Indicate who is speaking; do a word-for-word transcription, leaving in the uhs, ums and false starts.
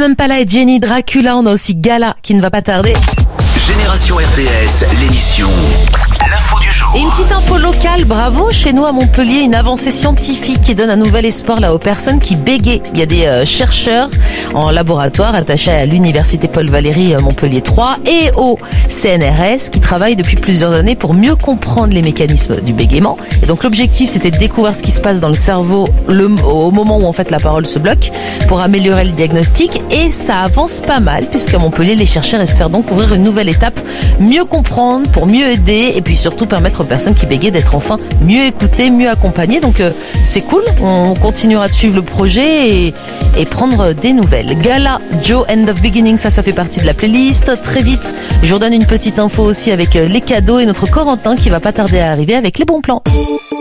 Speaker 1: Tame Impala et Jenny Dracula. On a aussi Gala qui ne va pas tarder.
Speaker 2: Génération R T S, l'émission L'info du jour.
Speaker 1: Et une petite info locale, bravo, chez nous à Montpellier, une avancée scientifique qui donne un nouvel espoir là aux personnes qui bégaient. Il y a des euh, chercheurs en laboratoire attachés à l'université Paul Valéry euh, Montpellier trois et au C N R S qui travaillent depuis plusieurs années pour mieux comprendre les mécanismes du bégaiement. Et donc l'objectif c'était de découvrir ce qui se passe dans le cerveau le, au moment où en fait la parole se bloque pour améliorer le diagnostic, et ça avance pas mal puisqu'à Montpellier les chercheurs espèrent donc ouvrir une nouvelle étape, mieux comprendre pour mieux aider et puis surtout permettre aux personnes qui bégaient d'être enfin mieux écoutées, mieux accompagnées. Donc euh, c'est cool, on continuera de suivre le projet et, et prendre des nouvelles. Gala, Joe, End of Beginning, ça ça fait partie de la playlist. Très vite, je vous redonne une petite info aussi avec les cadeaux et notre Corentin qui va pas tarder à arriver avec les bons plans.